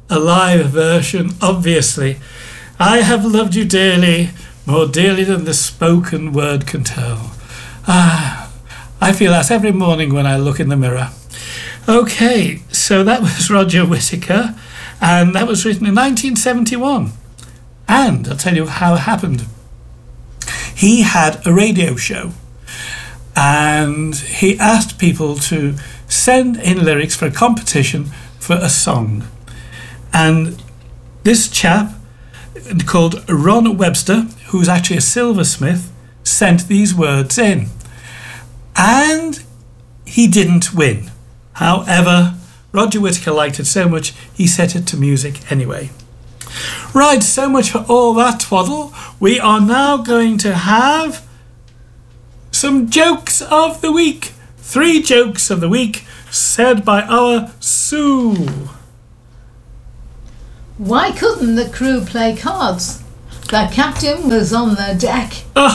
a live version, obviously. I have loved you dearly, more dearly than the spoken word can tell. I feel that every morning when I look in the mirror. Okay, so that was Roger Whittaker, and that was written in 1971. And I'll tell you how it happened. He had a radio show, and he asked people to send in lyrics for a competition for a song. And this chap called Ron Webster, who's actually a silversmith, sent these words in. And he didn't win. However, Roger Whittaker liked it so much, he set it to music anyway. Right, so much for all that twaddle. We are now going to have some jokes of the week. 3 jokes of the week said by our Sue. Why couldn't the crew play cards? The captain was on the deck.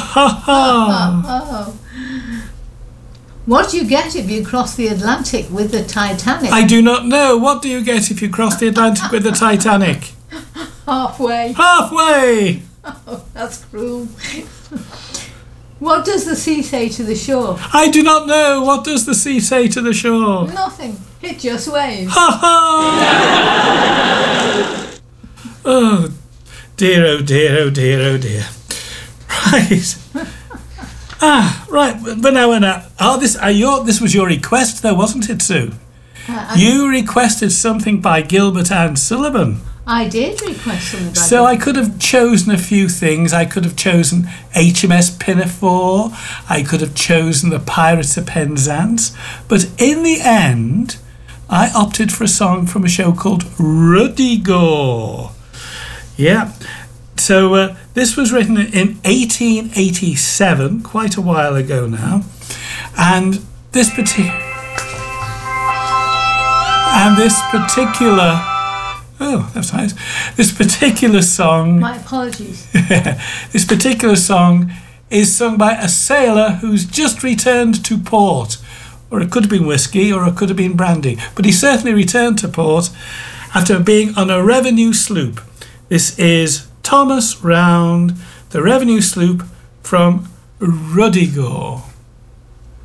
What do you get if you cross the Atlantic with the Titanic? I do not know. What do you get if you cross the Atlantic with the Titanic? Halfway. Halfway! Oh, that's cruel. What does the sea say to the shore? I do not know. What does the sea say to the shore? Nothing. It just waves. Ha ha! Oh dear, oh dear, oh dear, oh dear. Right. Right. But now. Oh, this was your request, though, wasn't it, Sue? You requested something by Gilbert and Sullivan. I did request something. So I could have chosen a few things. I could have chosen HMS Pinafore. I could have chosen the Pirates of Penzance. But in the end, I opted for a song from a show called Ruddigore. Yeah. So this was written in 1887, quite a while ago now. And this particular... Oh, that's nice. This particular song... My apologies. This particular song is sung by a sailor who's just returned to port. Or it could have been whiskey, or it could have been brandy. But he certainly returned to port after being on a revenue sloop. This is Thomas Round, the revenue sloop from Ruddigore.